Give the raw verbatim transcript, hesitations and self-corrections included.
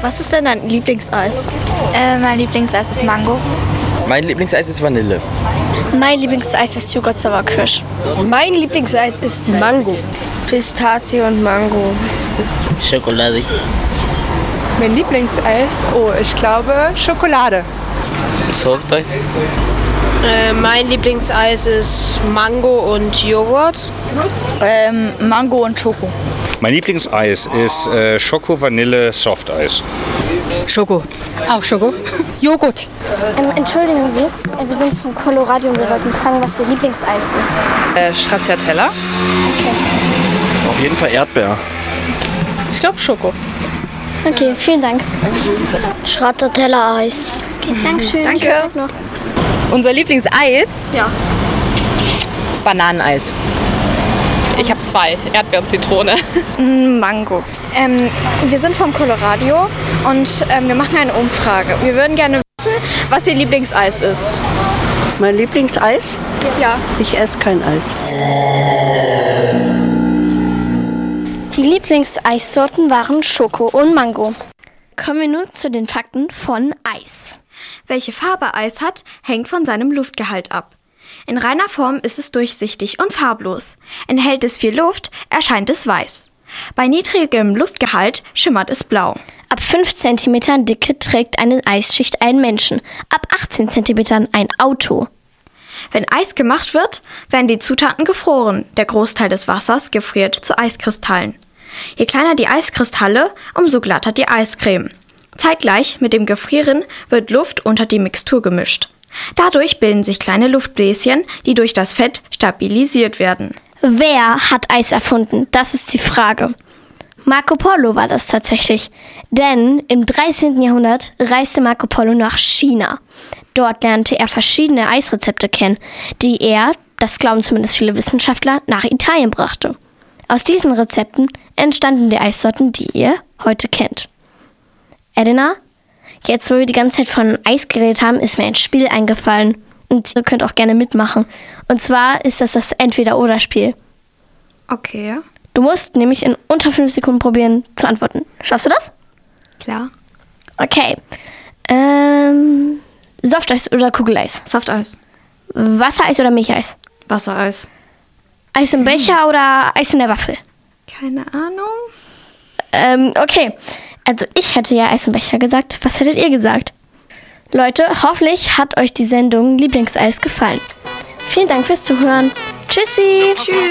Was ist denn dein Lieblingseis? Äh, mein Lieblingseis ist Mango. Mein Lieblingseis ist Vanille. Mein Lieblingseis ist Joghurt Sauerkirsch. Mein Lieblingseis ist Mango. Pistazie und Mango. Schokolade. Mein Lieblingseis? Oh, ich glaube Schokolade. Softeis. Äh, mein Lieblingseis ist Mango und Joghurt. Ähm, Mango und Schoko. Mein Lieblingseis ist äh, Schoko, Vanille, Softeis. Schoko. Auch Schoko. Joghurt. Ähm, entschuldigen Sie, äh, wir sind vom Colorado und wir wollten fragen, was Ihr Lieblingseis ist. Äh, Stracciatella. Okay. Auf jeden Fall Erdbeer. Ich glaube Schoko. Okay, vielen Dank. Stracciatella-Eis. Okay, Dankeschön. Danke. Schönen Tag noch. Unser Lieblingseis? Ja. Bananeneis. Ich habe zwei, Erdbeer und Zitrone. Mango. Ähm, wir sind vom Colorado und ähm, wir machen eine Umfrage. Wir würden gerne wissen, was Ihr Lieblingseis ist. Mein Lieblingseis? Ja. Ich esse kein Eis. Die Lieblingseissorten waren Schoko und Mango. Kommen wir nun zu den Fakten von Eis. Welche Farbe Eis hat, hängt von seinem Luftgehalt ab. In reiner Form ist es durchsichtig und farblos. Enthält es viel Luft, erscheint es weiß. Bei niedrigem Luftgehalt schimmert es blau. Ab fünf Zentimeter Dicke trägt eine Eisschicht einen Menschen, ab achtzehn Zentimetern ein Auto. Wenn Eis gemacht wird, werden die Zutaten gefroren. Der Großteil des Wassers gefriert zu Eiskristallen. Je kleiner die Eiskristalle, umso glatter die Eiscreme. Zeitgleich mit dem Gefrieren wird Luft unter die Mixtur gemischt. Dadurch bilden sich kleine Luftbläschen, die durch das Fett stabilisiert werden. Wer hat Eis erfunden? Das ist die Frage. Marco Polo war das tatsächlich. Denn im dreizehnten Jahrhundert reiste Marco Polo nach China. Dort lernte er verschiedene Eisrezepte kennen, die er, das glauben zumindest viele Wissenschaftler, nach Italien brachte. Aus diesen Rezepten entstanden die Eissorten, die ihr heute kennt. Edina, jetzt wo wir die ganze Zeit von Eis geredet haben, ist mir ein Spiel eingefallen. Und ihr könnt auch gerne mitmachen. Und zwar ist das das Entweder-Oder-Spiel. Okay. Du musst nämlich in unter fünf Sekunden probieren zu antworten. Schaffst du das? Klar. Okay. Ähm, Softeis oder Kugeleis? Softeis. Wassereis oder Milcheis? Wassereis. Eis im Becher oder Eis in der Waffel? Keine Ahnung. Ähm, okay. Also ich hätte ja Eis im Becher gesagt. Was hättet ihr gesagt? Leute, hoffentlich hat euch die Sendung Lieblingseis gefallen. Vielen Dank fürs Zuhören. Tschüssi. Tschüss.